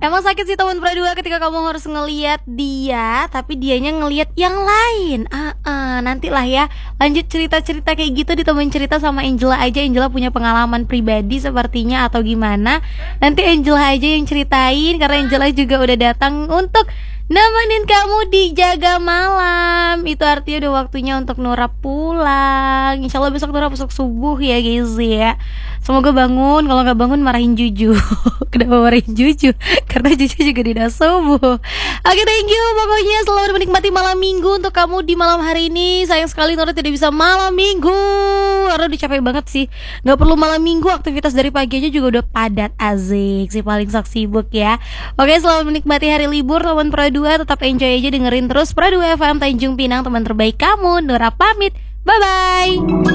Emang sakit sih teman Pradua ketika kamu harus ngeliat dia, tapi dianya ngeliat yang lain. Nantilah ya, lanjut cerita-cerita kayak gitu ditemuin cerita sama Angela aja. Angela punya pengalaman pribadi sepertinya atau gimana. Nanti Angela aja yang ceritain, karena Angela juga udah datang untuk nemenin kamu di Jaga Malam. Itu artinya udah waktunya untuk Nora pulang. Insya Allah besok Nora besok subuh ya guys ya. Semoga bangun, kalau nggak bangun marahin Juju. Kenapa marahin Juju? Karena Juju juga tidak subuh. Oke, thank you. Pokoknya selamat menikmati malam minggu untuk kamu di malam hari ini. Sayang sekali Nora tidak bisa malam minggu karena udah capek banget sih. Nggak perlu malam minggu, aktivitas dari pagi aja juga udah padat. Azik si paling sibuk ya. Oke, selamat menikmati hari libur teman Pradua. Tetap enjoy aja, dengerin terus Pradua FM Tanjung Pinang, teman terbaik kamu. Nora pamit. Bye bye.